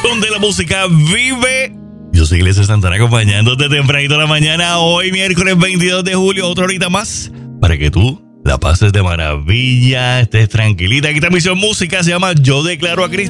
donde la música vive. Yo soy Iglesia Santana acompañándote tempranito en la mañana. Hoy miércoles 22 de julio, otra horita más para que tú la pases de maravilla, estés tranquilita. Aquí está Misión Música, se llama Yo Declaro a Cristo.